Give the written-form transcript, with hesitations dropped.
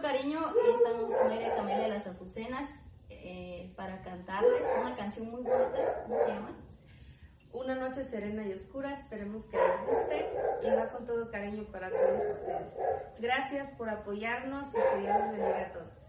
cariño estamos con Aire Camelia de las Azucenas para cantarles una canción muy bonita. ¿Cómo se llama? Una noche serena y oscura. Esperemos que les guste y va con todo cariño para todos ustedes. Gracias por apoyarnos y que Dios los bendiga a todos.